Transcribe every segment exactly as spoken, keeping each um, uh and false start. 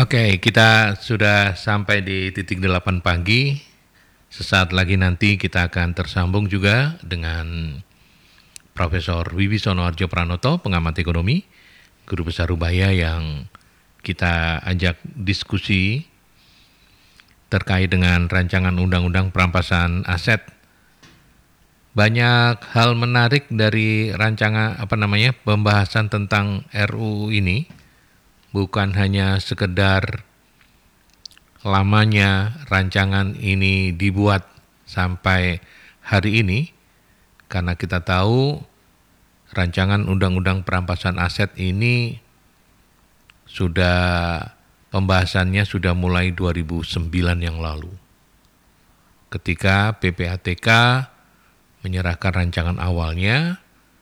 Oke, kita sudah sampai di titik delapan pagi. Sesaat lagi nanti kita akan tersambung juga dengan Profesor Wibisono Harjo Pranoto, pengamat ekonomi, Guru Besar Ubaya yang kita ajak diskusi terkait dengan rancangan undang-undang perampasan aset. Banyak hal menarik dari rancangan apa namanya pembahasan tentang R U U ini, bukan hanya sekedar lamanya rancangan ini dibuat sampai hari ini, karena kita tahu rancangan undang-undang perampasan aset ini sudah pembahasannya sudah mulai dua ribu sembilan yang lalu. Ketika P P A T K menyerahkan rancangan awalnya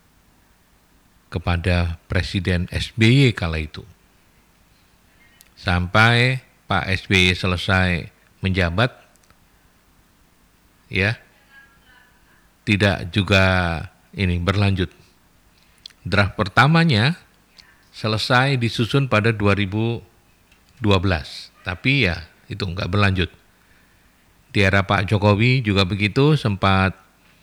kepada Presiden S B Y kala itu. Sampai Pak S B Y selesai menjabat, ya, tidak juga ini berlanjut. Draft pertamanya selesai disusun pada dua ribu dua belas, tapi ya itu nggak berlanjut. Di era Pak Jokowi juga begitu, sempat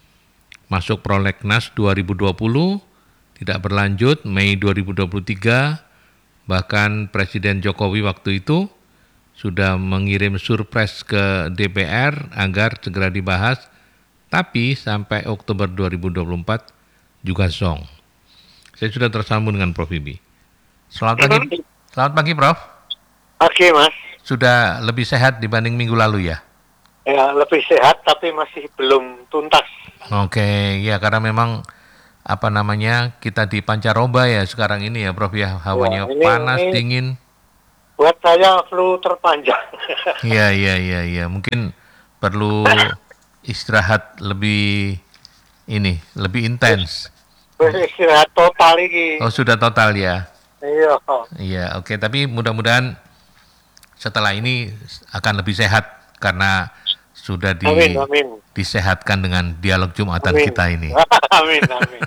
masuk prolegnas dua ribu dua puluh, tidak berlanjut, Mei dua ribu dua puluh tiga, bahkan Presiden Jokowi waktu itu sudah mengirim surpres ke D P R agar segera dibahas, tapi sampai Oktober dua ribu dua puluh empat juga zong. Saya sudah tersambung dengan Prof Wibi. Selamat pagi, selamat pagi Prof. Oke Mas. Sudah lebih sehat dibanding minggu lalu ya? Ya lebih sehat tapi masih belum tuntas. Oke, ya karena memang apa namanya kita di pancaroba ya sekarang ini ya Prof ya, hawanya Ya, ini, panas, ini dingin. buat saya flu terpanjang. Iya, iya, iya, iya. Mungkin perlu istirahat lebih ini, lebih intens. Istirahat total ini. Oh, sudah total ya? Iya. Iya, oke. Tapi mudah-mudahan setelah ini akan lebih sehat karena sudah di, Amin, amin. disehatkan dengan dialog Jumatan Amin. kita ini. Amin, amin.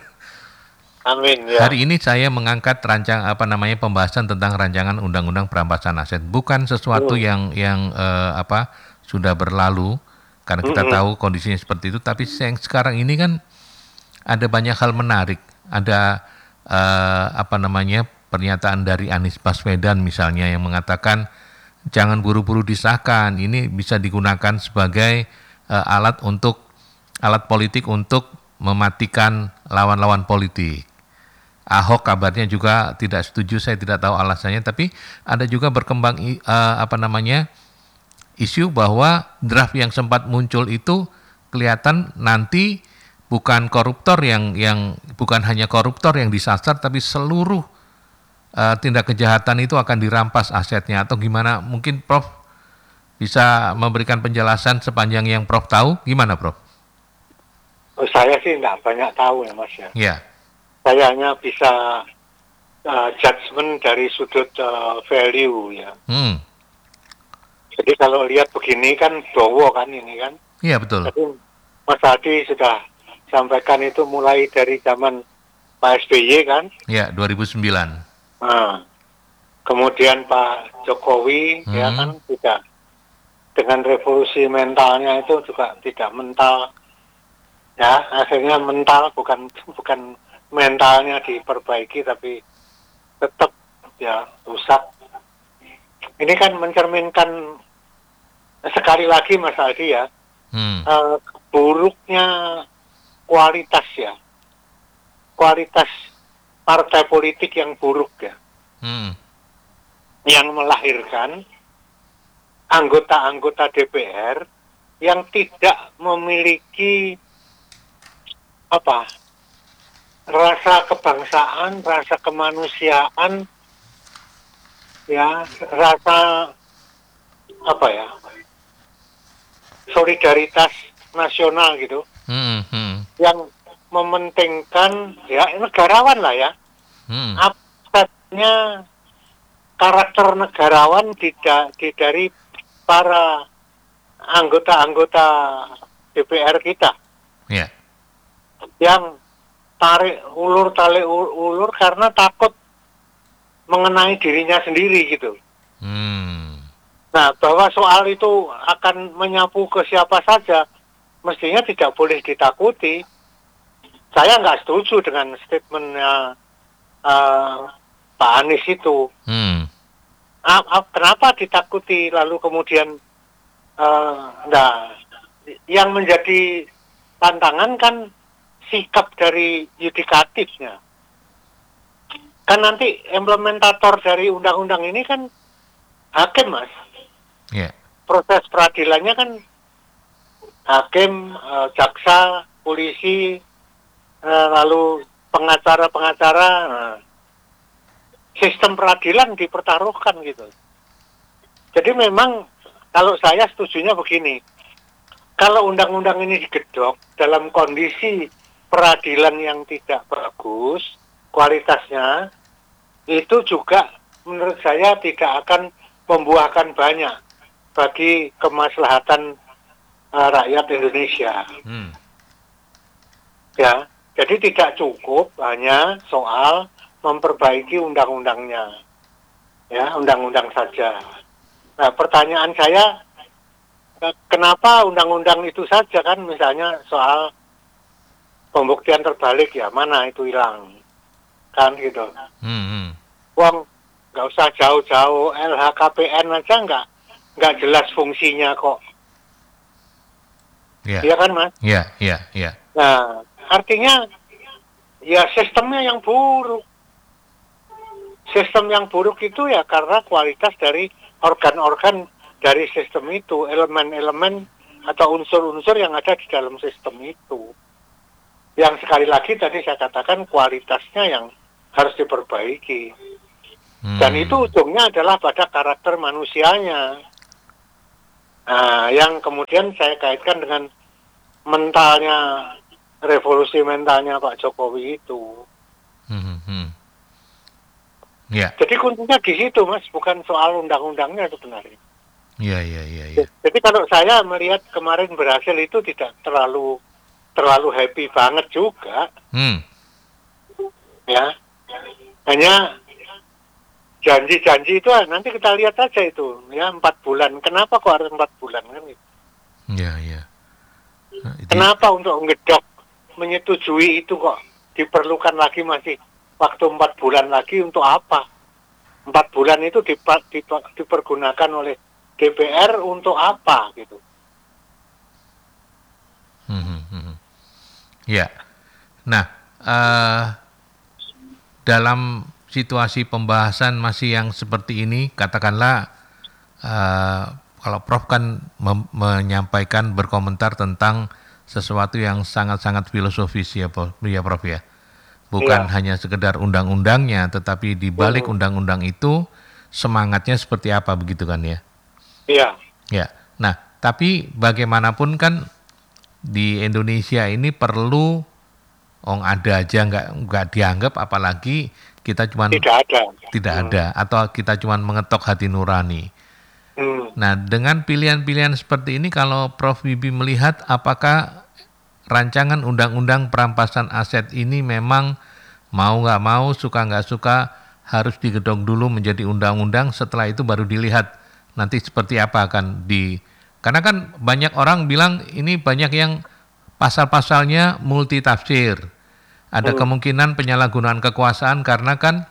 Amin ya. Hari ini saya mengangkat rancang apa namanya pembahasan tentang rancangan undang-undang perampasan aset, bukan sesuatu Hmm. yang yang eh, apa sudah berlalu karena kita Hmm. tahu kondisinya seperti itu, tapi yang sekarang ini kan ada banyak hal menarik. Ada eh, apa namanya pernyataan dari Anies Baswedan misalnya yang mengatakan jangan buru-buru disahkan, ini bisa digunakan sebagai eh, alat untuk alat politik untuk mematikan lawan-lawan politik. Ahok kabarnya juga tidak setuju, saya tidak tahu alasannya, tapi ada juga berkembang uh, apa namanya isu bahwa draft yang sempat muncul itu kelihatan nanti bukan koruptor yang yang bukan hanya koruptor yang disasar, tapi seluruh uh, tindak kejahatan itu akan dirampas asetnya atau gimana? Mungkin Prof bisa memberikan penjelasan sepanjang yang Prof tahu, gimana Prof? Oh, saya sih nggak banyak tahu ya Mas ya. Ya. Saya hanya bisa uh, judgement dari sudut uh, value ya. Hmm. Jadi kalau lihat begini kan bowo kan ini kan. Iya betul. Jadi Mas Hadi sudah sampaikan itu mulai dari zaman Pak S B Y kan. Ya, dua ribu sembilan. Nah, kemudian Pak Jokowi hmm. ya kan tidak dengan revolusi mentalnya itu juga tidak mental. Ya, akhirnya mental bukan bukan mentalnya diperbaiki tapi tetap ya rusak. Ini kan mencerminkan sekali lagi Mas Aldi ya, hmm. uh, buruknya kualitas ya, kualitas partai politik yang buruk ya, hmm. yang melahirkan anggota-anggota D P R yang tidak memiliki apa rasa kebangsaan, rasa kemanusiaan, ya, rasa apa ya, solidaritas nasional gitu, hmm, hmm. yang mementingkan ya negarawan lah ya, hmm. aspeknya karakter negarawan tidak di, dari para anggota-anggota D P R kita, yeah. yang tarik ulur tarik ulur karena takut mengenai dirinya sendiri gitu. Hmm. Nah, bahwa soal itu akan menyapu ke siapa saja, mestinya tidak boleh ditakuti. Saya nggak setuju dengan statementnya uh, Pak Anies itu. Hmm. A- a- kenapa ditakuti lalu kemudian, uh, nah, yang menjadi tantangan kan sikap dari yudikatifnya. Kan nanti implementator dari undang-undang ini kan hakim, Mas. Ya. Proses peradilannya kan hakim, uh, jaksa, polisi, uh, lalu pengacara-pengacara. Nah, sistem peradilan dipertaruhkan gitu. Jadi memang kalau saya setujunya begini, kalau undang-undang ini digedok dalam kondisi peradilan yang tidak bagus, kualitasnya, itu juga menurut saya tidak akan membuahkan banyak bagi kemaslahatan uh, rakyat Indonesia. Hmm. Ya, jadi tidak cukup hanya soal memperbaiki undang-undangnya, ya undang-undang saja. Nah, pertanyaan saya, kenapa undang-undang itu saja, kan misalnya soal pembuktian terbalik, ya mana itu hilang, kan gitu. Hmm. hmm. Wong nggak usah jauh-jauh, L H K P N aja nggak nggak jelas fungsinya kok. Ya. Iya kan, Mas? Ya, ya, ya. Nah, artinya ya sistemnya yang buruk. Sistem yang buruk itu ya karena kualitas dari organ-organ dari sistem itu, elemen-elemen atau unsur-unsur yang ada di dalam sistem itu. Yang sekali lagi tadi saya katakan kualitasnya yang harus diperbaiki. Hmm. Dan itu ujungnya adalah pada karakter manusianya. Nah, yang kemudian saya kaitkan dengan mentalnya, revolusi mentalnya Pak Jokowi itu. Hmm. Hmm. Ya. Jadi kuncinya di situ, Mas, bukan soal undang-undangnya sebenarnya. Ya, ya, ya, ya. Jadi kalau saya melihat kemarin berhasil itu tidak terlalu terlalu happy banget juga, Hmm. ya. Hanya janji-janji itu nanti kita lihat aja itu, ya empat bulan. Kenapa kok harus empat bulan kan? Gitu. Ya, ya. Nah, itu- Kenapa untuk ngedok menyetujui itu kok diperlukan lagi masih waktu empat bulan lagi untuk apa? Empat bulan itu dipa, dipa, dipergunakan oleh D P R untuk apa gitu? Hmm. hmm, hmm. Ya. Nah, eh, dalam situasi pembahasan masih yang seperti ini, katakanlah eh, kalau Prof kan mem- menyampaikan berkomentar tentang sesuatu yang sangat-sangat filosofis ya, Prof ya, Prof ya. Bukan Iya. hanya sekedar undang-undangnya, tetapi di balik Hmm. undang-undang itu semangatnya seperti apa begitu kan ya? Iya. Ya. Nah, tapi bagaimanapun kan di Indonesia ini perlu ong ada aja nggak nggak dianggap, apalagi kita cuman Tidak ada. tidak Hmm. ada atau kita cuman mengetok hati nurani. Hmm. Nah, dengan pilihan-pilihan seperti ini, kalau Prof Bibi melihat apakah rancangan undang-undang perampasan aset ini memang mau nggak mau, suka nggak suka, harus digedok dulu menjadi undang-undang, setelah itu baru dilihat nanti seperti apa akan di... Karena kan banyak orang bilang ini banyak yang pasal-pasalnya multi tafsir. Ada Hmm. kemungkinan penyalahgunaan kekuasaan karena kan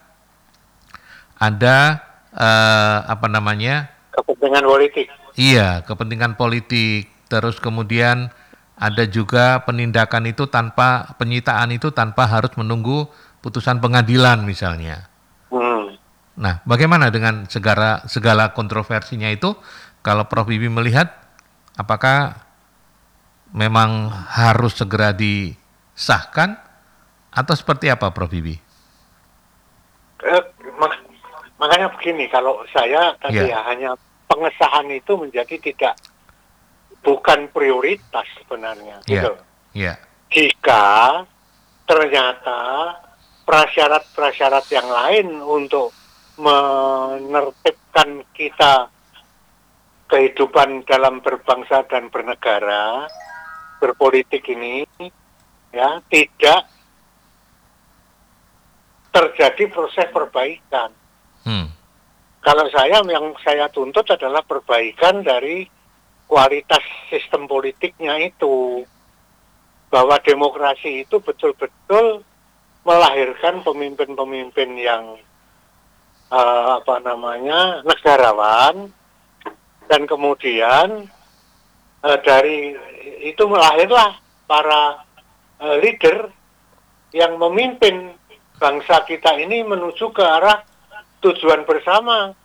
ada eh, apa namanya? Kepentingan politik. Iya, kepentingan politik. Terus kemudian ada juga penindakan itu tanpa penyitaan itu tanpa harus menunggu putusan pengadilan misalnya. Hmm. Nah, bagaimana dengan segala segala kontroversinya itu? Kalau Prof Bibi melihat, apakah memang harus segera disahkan atau seperti apa, Prof Bibi? Eh, mak- makanya begini, kalau saya tadi Ya. ya hanya pengesahan itu menjadi tidak, bukan prioritas sebenarnya. Ya, Gitu. ya. Jika ternyata prasyarat-prasyarat yang lain untuk menertibkan kita kehidupan dalam berbangsa dan bernegara, berpolitik ini, ya tidak terjadi proses perbaikan. Hmm. Kalau saya yang saya tuntut adalah perbaikan dari kualitas sistem politiknya itu, bahwa demokrasi itu betul-betul melahirkan pemimpin-pemimpin yang uh, apa namanya negarawan, dan kemudian uh, dari itu melahirlah para uh, leader yang memimpin bangsa kita ini menuju ke arah tujuan bersama,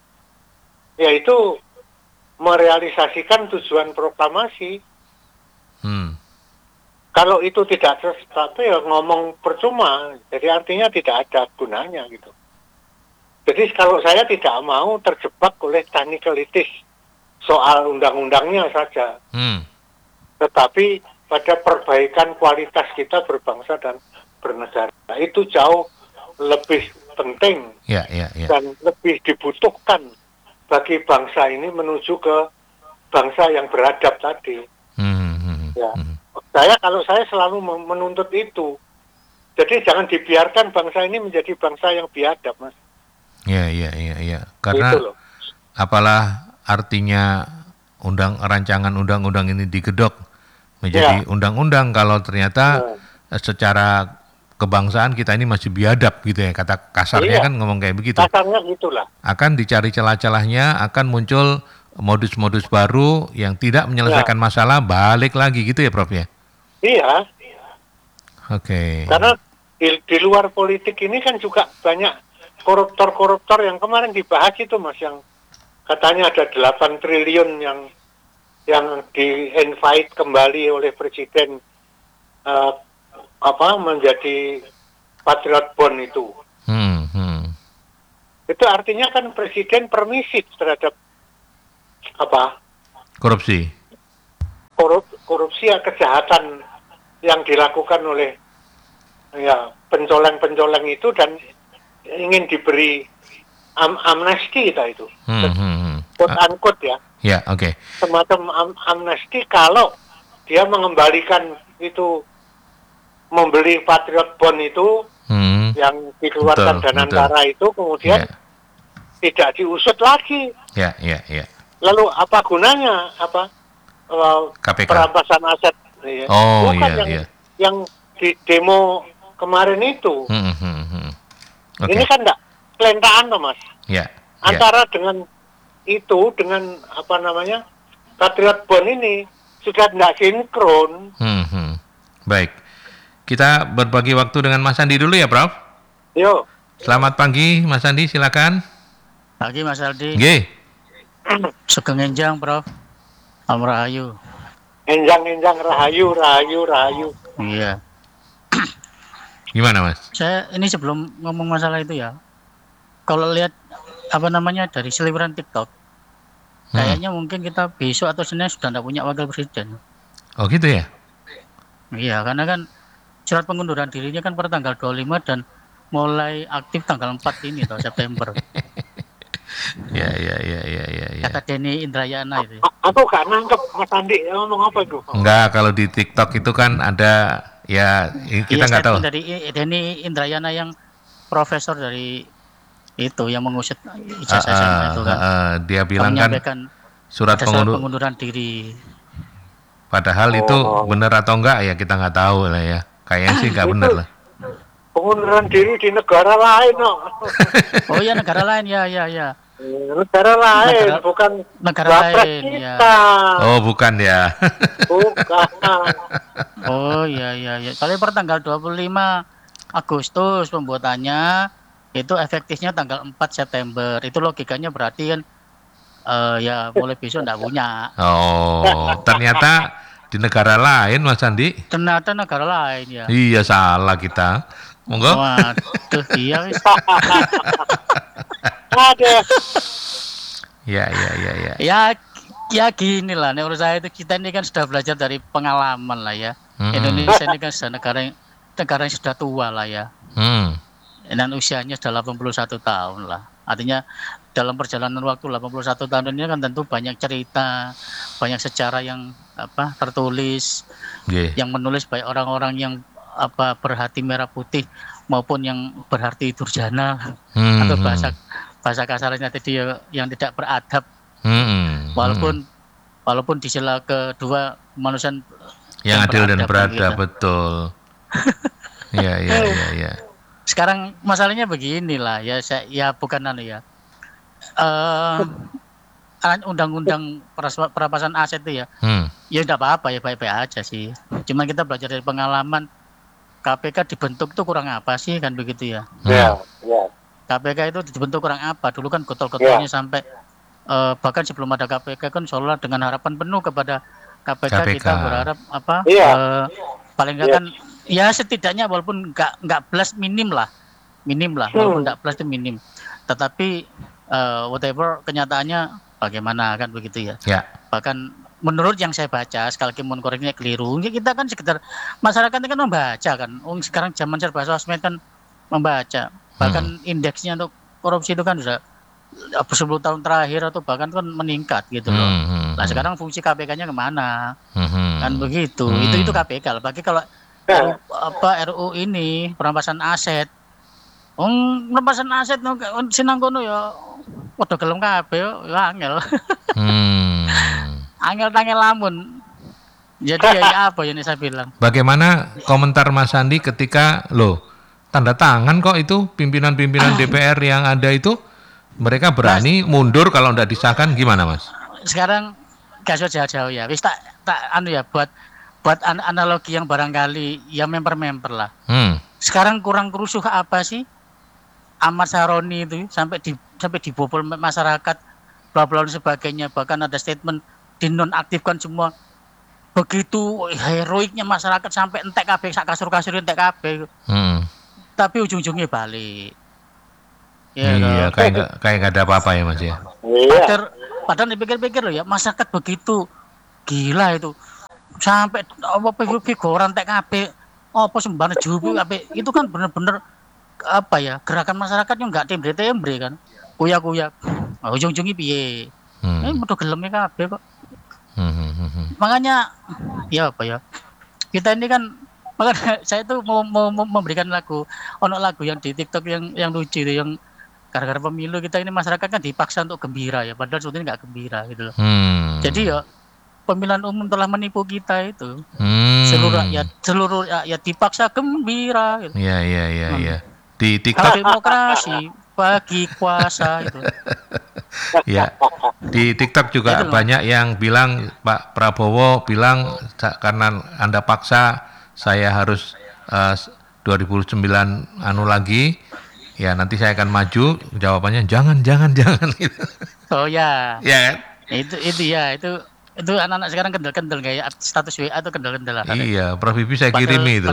yaitu merealisasikan tujuan proklamasi. Hmm. Kalau itu tidak tapi ya ngomong percuma, jadi artinya tidak ada gunanya gitu. Jadi kalau saya tidak mau terjebak oleh technicalities soal undang-undangnya saja, Hmm. tetapi pada perbaikan kualitas kita berbangsa dan bernegara, itu jauh lebih penting Ya, ya, ya. dan lebih dibutuhkan bagi bangsa ini menuju ke bangsa yang beradab tadi. Hmm, hmm, Ya, hmm. saya kalau saya selalu menuntut itu. Jadi jangan dibiarkan bangsa ini menjadi bangsa yang biadab, Mas. Ya, ya, ya, ya. Karena Gitu loh. apalah artinya undang rancangan undang-undang ini digedok menjadi Ya. undang-undang kalau ternyata Ya. secara kebangsaan kita ini masih biadab gitu ya, kata kasarnya Iya. kan ngomong kayak begitu. Kasarnya gitulah. Akan dicari celah-celahnya, akan muncul modus-modus baru yang tidak menyelesaikan Ya. masalah, balik lagi gitu ya Prof ya? Iya, Oke. karena di, di luar politik ini kan juga banyak koruptor-koruptor yang kemarin dibahas itu, Mas, yang katanya ada delapan triliun yang yang di-invite kembali oleh Presiden uh, apa menjadi Patriot Bond itu. Hmm, hmm. Itu artinya kan Presiden permisif terhadap apa? Korupsi. Korup, korupsi ya, kejahatan yang dilakukan oleh ya pencoleng-pencoleng itu, dan ingin diberi am amnesti kita itu. Hmm, hmm, hmm. Quote unquote ya. Ya, oke. Okay. Semacam am amnesti kalau dia mengembalikan itu, membeli Patriot Bond itu Hmm. yang dikeluarkan Betul, Danantara betul. itu kemudian Ya. tidak diusut lagi. Ya, ya, ya. Lalu apa gunanya apa uh, K P K. perampasan aset? Ya. Oh, Bukan iya, yang iya. yang di demo kemarin itu. Hmm, hmm, hmm. Oke. Ini kan enggak kelentaan loh, Mas. Ya, ya. Antara dengan itu dengan apa namanya Patriot Bond ini sudah tidak sinkron. Hmm, hmm. Baik. Kita berbagi waktu dengan Mas Andi dulu ya, Prof. Yo. Selamat pagi, Mas Andi, silakan. Pagi Mas Aldi. Nggih. Sugeng enjang, Prof. Om Rahayu. Enjang-enjang rahayu, rahayu, rahayu. Iya. Gimana, Mas? Saya ini sebelum ngomong masalah itu ya, kalau lihat apa namanya dari seliweran TikTok, Hmm. kayaknya mungkin kita besok atau Senin sudah tidak punya wakil presiden. Oh gitu ya? Iya, karena kan surat pengunduran dirinya kan pada tanggal dua puluh lima dan mulai aktif tanggal empat ini toh September. Ya, ya, ya, ya, ya, ya. Kata Denny Indrayana itu. A- Aku gak nangkep Mas Andi ngomong apa itu. Enggak, kalau di TikTok itu kan ada ya kita Iya, nggak tahu. statement dari I- Denny Indrayana yang profesor dari itu yang mengusut ijazah S M A Ah, itu ah, kan. ah, dia bilang kan menyampaikan surat ada surat pengundur, pengunduran diri. padahal itu Oh. benar atau enggak ya kita nggak tahu lah ya. Kayaknya sih nggak Itu benar lah. pengunduran diri di negara lain, no. Oh ya, negara lain ya ya ya. Negara lain, Negara- bukan negara wapres lain, ya. kita. Oh bukan ya. Bukan. Oh ya ya ya. Kalau per tanggal dua puluh lima Agustus pembuatannya itu efektifnya tanggal empat September. Itu logikanya berarti kan eh, ya mulai besok enggak punya. Oh ternyata di negara lain Mas Andi. Ternyata negara lain ya. Iya salah kita. Monggo. Waduh, iya wis. Ada. Ya ya ya ya. Ya ya gini lah, menurut saya itu kita ini kan sudah belajar dari pengalaman lah ya. Hmm. Indonesia ini kan sudah negara yang negara yang sudah tua lah ya. Hmm. Dan usianya sudah delapan puluh satu tahun lah. Artinya dalam perjalanan waktu delapan puluh satu tahun ini kan tentu banyak cerita, banyak sejarah yang apa tertulis, Nggih. yang menulis baik orang-orang yang apa berhati merah putih maupun yang berhati durjana Hmm, atau hmm. bahasa bahasa kasarnya tadi ya, yang tidak beradab. Hmm, Walaupun hmm. walaupun di sila kedua manusia yang adil dan beradab kan beradab, gitu. betul. Iya, iya, iya, iya. Sekarang masalahnya beginilah ya, saya ya bukan anu ya. Eh undang-undang peras- perampasan aset itu ya, Hmm. ya tidak apa-apa ya, baik-baik aja sih. Cuma kita belajar dari pengalaman K P K dibentuk tuh kurang apa sih kan begitu ya. Ya, Hmm. ya. K P K itu dibentuk kurang apa? Dulu kan gotol-gotolnya sampai eh, bahkan sebelum ada K P K kan seolah dengan harapan penuh kepada K P K, K P K. kita berharap apa? Iya. eh, paling enggak Iya. kan ya setidaknya walaupun enggak enggak plus minim lah. Minim lah, walaupun Hmm. enggak plus itu minim. Tetapi eh, whatever kenyataannya bagaimana kan begitu ya. Ya. Bahkan menurut yang saya baca, sekali lagi mohon koreksinya keliru, ya kita kan sekedar masyarakat kan membaca kan. Oh, sekarang zaman serba sosmed kan membaca. Bahkan indeksnya untuk korupsi itu kan sudah sepuluh tahun terakhir atau bahkan kan meningkat gitu loh. Hmm, hmm, Nah hmm. sekarang fungsi K P K-nya kemana? Hmm. Kan begitu. Hmm. Itu itu K P K. Bagi kalau Ya. R U, apa R U ini perampasan aset. Wong perampasan aset no sinang kono ya padha gelem kabeh ya angel. Hmm. Angel tangel lamun. Jadi ya, ya apa yang saya bilang? Bagaimana komentar Mas Sandi ketika loh tanda tangan kok itu pimpinan-pimpinan D P R yang ada itu mereka berani mundur kalau tidak disahkan, gimana Mas? Sekarang gak usah jauh-jauh ya. Wis tak tak anu ya buat buat an- analogi yang barangkali ya member-member lah. Hmm. Sekarang kurang kerusuh apa sih? Ahmad Saroni itu sampai di sampai dibobol masyarakat, bla bla dan sebagainya. Bahkan ada statement dinonaktifkan semua. Begitu heroiknya masyarakat sampai entek kabeh sak kasur-kasur entek kabeh. Hmm. Tapi ujung-ujungnya balik. Ya, iya, toh. kayak nggak kayak nggak ada apa-apa ya Mas ya. Iya. Padahal, padahal dipikir-pikir loh ya, masyarakat begitu gila itu. Sampai apa figuran entek kabeh, apa sembana jubi kabeh. Itu kan bener-bener apa ya, gerakan masyarakatnya enggak tembre-tembre kan. Kuyak-kuyak. Nah, ujung-ujungnya piye? Hmm. Ini udah gelemnya kabeh kok. Hmm, hmm, hmm. Makanya ya apa ya, kita ini kan makanya saya tuh mau, mau, mau memberikan lagu, ono lagu yang di TikTok yang yang lucu itu, yang gara-gara pemilu kita ini masyarakat kan dipaksa untuk gembira ya, padahal sebetulnya nggak gembira gitu loh. Hmm. Jadi ya pemilihan umum telah menipu kita itu. Hmm. Seluruh rakyat seluruh rakyat dipaksa gembira gitu. Iya, iya, iya, Hmm. iya. Di TikTok Demokrasi bagi kuasa itu. ya, di TikTok juga Itu loh. banyak yang bilang Pak Prabowo bilang "Sa- karena Anda paksa saya harus eh, dua ribu sembilan anu lagi, ya nanti saya akan maju." Jawabannya jangan, jangan, jangan gitu. Oh ya. Ya kan? Itu itu ya, itu itu anak-anak sekarang kendel-kendel kayak status W A itu kendel-kendel. Iya, Prof Bibi saya Padahal- kirimi itu.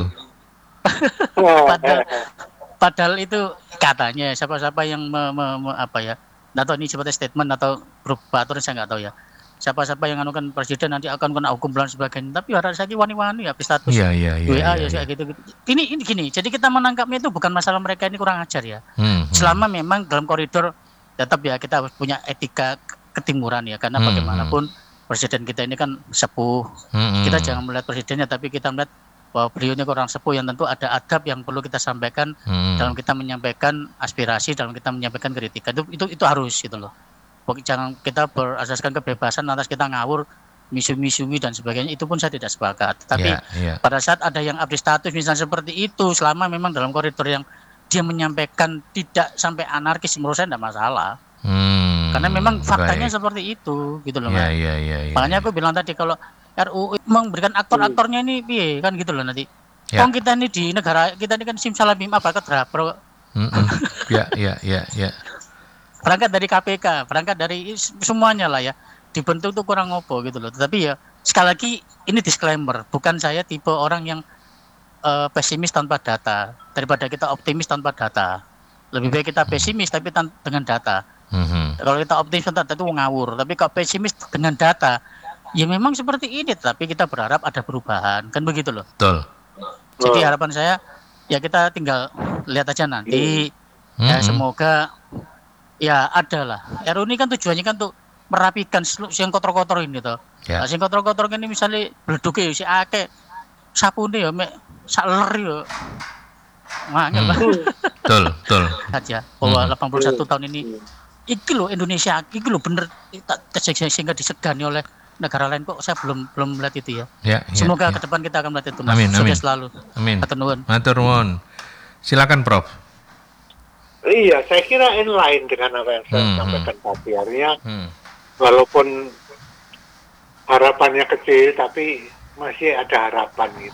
Padahal padahal itu katanya siapa-siapa yang me, me, me- apa ya, nggak tahu ini seperti statement atau berupa aturan, saya nggak tahu ya. Siapa-siapa yang anukan presiden nanti akan kena hukum dan sebagainya. Tapi ada saya wani-wani ya status Iya, iya, iya. W A iya, ya iya. kayak gitu, gitu. Ini ini gini. Jadi kita menangkapnya itu bukan masalah mereka ini kurang ajar ya. Hmm, hmm. Selama memang dalam koridor tetap ya kita harus punya etika ketimuran ya, karena Hmm, bagaimanapun presiden kita ini kan sepuh. Hmm, Kita hmm. jangan melihat presidennya, tapi kita melihat bahwa beliau ini orang sepuh yang tentu ada adab yang perlu kita sampaikan Hmm. dalam kita menyampaikan aspirasi, dalam kita menyampaikan kritikan. Itu itu, itu harus gitu loh. Pokoknya jangan kita berasaskan kebebasan atas kita ngawur, misu-misui dan sebagainya. Itu pun saya tidak sepakat. Tapi Ya, ya. pada saat ada yang update status misalnya seperti itu, selama memang dalam koridor yang dia menyampaikan tidak sampai anarkis, menurut saya tidak masalah. Hmm, Karena memang faktanya baik. seperti itu gitu loh. Ya, Mas. ya, ya, ya. Makanya aku bilang tadi kalau R U U memberikan aktor-aktornya ini piye kan gitu loh nanti. Ya. Wong kita ini di negara kita ini kan simsalabim apa kedrapro, Hmm, hmm. Ya, ya, ya, ya. berangkat dari K P K, berangkat dari is- semuanya lah ya. Dibentuk tuh kurang ngopo gitu loh. Tetapi ya sekali lagi ini disclaimer, bukan saya tipe orang yang eh, pesimis tanpa data daripada kita optimis tanpa data. Lebih baik kita pesimis tapi tan- dengan data. Hmm, hmm. Kalau kita optimis tanpa data itu ngawur, tapi kalau pesimis dengan data ya memang seperti ini, tapi kita berharap ada perubahan kan begitu loh. Betul. Jadi harapan saya ya kita tinggal lihat aja nanti. Ya, Hmm, semoga ya ada lah. R U ini kan tujuannya kan untuk merapikan selu- yang kotor-kotor ini toh. Ya. Nah, sing kotor-kotor ini misalnya bleduke ya si akeh sapune ya mek sak ler ya. Makanya Hmm. Pak. Betul, betul. saja bahwa Hmm. delapan puluh satu tahun ini iki loh Indonesia, iki loh bener tak tak- sehingga disegani oleh negara lain kok saya belum belum melihat itu ya. Ya, ya, Semoga ya. ke depan kita akan melihat itu Mas. Amin, amin. Sukses selalu. Amin. Hatur nuwun. Matur nuwun. Silakan Prof. Iya, saya kira inline dengan apa yang saya Hmm, sampaikan tadi. Artinya Hmm. walaupun harapannya kecil, tapi masih ada harapan gitu.